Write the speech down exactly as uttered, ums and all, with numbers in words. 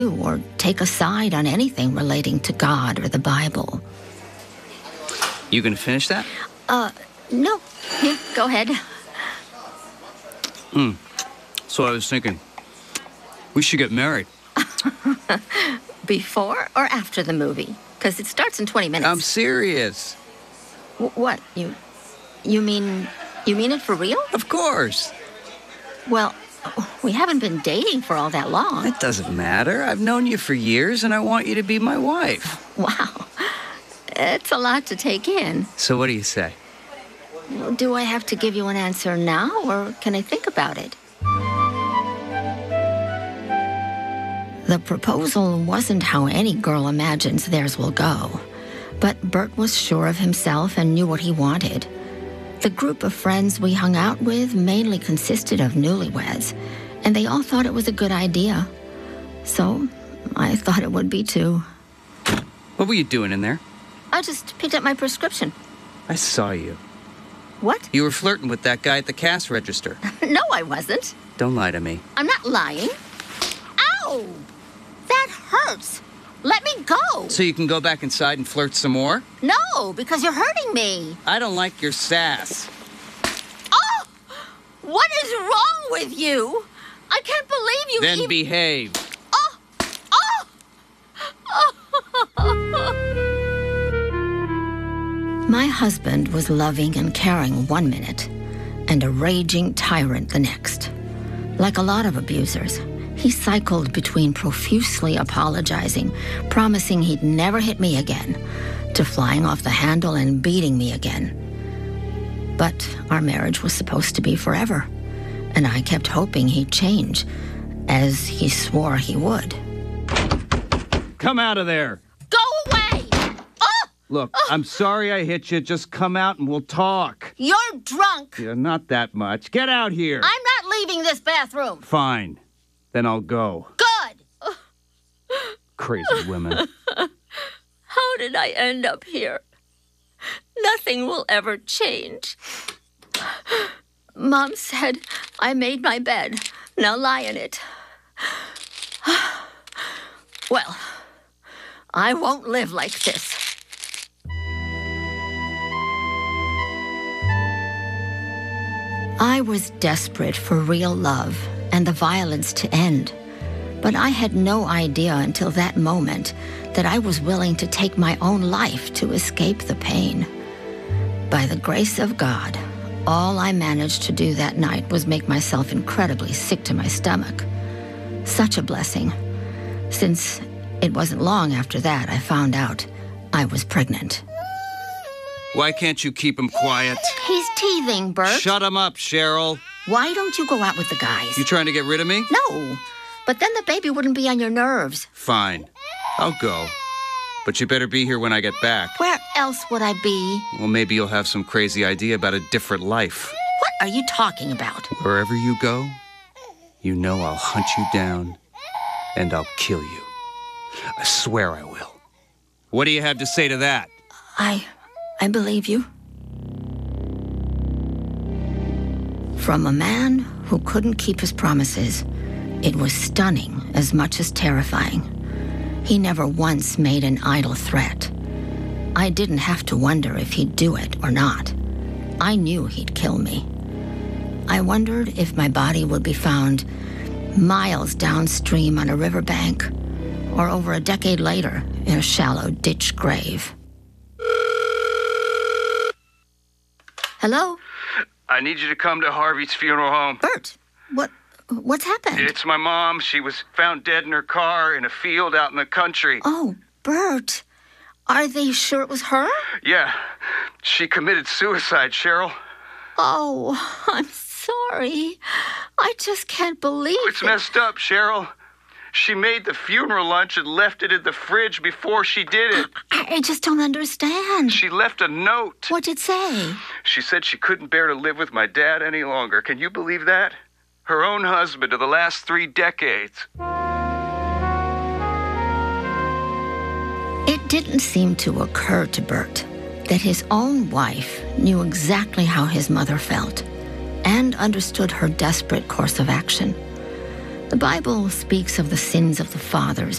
or take a side on anything relating to God or the Bible. You gonna finish that? Uh, no. Here, go ahead. Hmm. So I was thinking, we should get married. Before or after the movie? Because it starts in twenty minutes. I'm serious. W- what? You, you mean, you mean it for real? Of course. Well, we haven't been dating for all that long. It doesn't matter. I've known you for years, and I want you to be my wife. Wow. It's a lot to take in. So what do you say? Well, do I have to give you an answer now, or can I think about it? The proposal wasn't how any girl imagines theirs will go. But Bert was sure of himself and knew what he wanted. The group of friends we hung out with mainly consisted of newlyweds, and they all thought it was a good idea. So I thought it would be too. What were you doing in there? I just picked up my prescription. I saw you. What? You were flirting with that guy at the cash register. No, I wasn't. Don't lie to me. I'm not lying. Ow! That hurts. Let me go. So you can go back inside and flirt some more? No, because you're hurting me. I don't like your sass. Oh! What is wrong with you? I can't believe you Then even... behave. Oh! Oh! My husband was loving and caring one minute, and a raging tyrant the next. Like a lot of abusers, he cycled between profusely apologizing, promising he'd never hit me again, to flying off the handle and beating me again. But our marriage was supposed to be forever, and I kept hoping he'd change, as he swore he would. Come out of there. Go away! Oh! Look, oh. I'm sorry I hit you. Just come out and we'll talk. You're drunk. Yeah, not that much. Get out here. I'm not leaving this bathroom. Fine. Then I'll go. Good. Crazy women. How did I end up here? Nothing will ever change. Mom said I made my bed. Now lie in it. Well, I won't live like this. I was desperate for real love and the violence to end. But I had no idea until that moment that I was willing to take my own life to escape the pain. By the grace of God, all I managed to do that night was make myself incredibly sick to my stomach. Such a blessing, since it wasn't long after that I found out I was pregnant. Why can't you keep him quiet? He's teething, Bert. Shut him up, Cheryl. Why don't you go out with the guys? You trying to get rid of me? No, but then the baby wouldn't be on your nerves. Fine. I'll go. But you better be here when I get back. Where else would I be? Well, maybe you'll have some crazy idea about a different life. What are you talking about? Wherever you go, you know I'll hunt you down and I'll kill you. I swear I will. What do you have to say to that? I... I believe you. From a man who couldn't keep his promises, it was stunning as much as terrifying. He never once made an idle threat. I didn't have to wonder if he'd do it or not. I knew he'd kill me. I wondered if my body would be found miles downstream on a riverbank, or over a decade later in a shallow ditch grave. Hello? I need you to come to Harvey's funeral home. Bert, what, what's happened? It's my mom. She was found dead in her car in a field out in the country. Oh, Bert. Are they sure it was her? Yeah. She committed suicide, Cheryl. Oh, I'm sorry. I just can't believe it. It's messed up, Cheryl. She made the funeral lunch and left it in the fridge before she did it. I, I just don't understand. She left a note. What'd it say? She said she couldn't bear to live with my dad any longer. Can you believe that? Her own husband of the last three decades. It didn't seem to occur to Bert that his own wife knew exactly how his mother felt and understood her desperate course of action. The Bible speaks of the sins of the fathers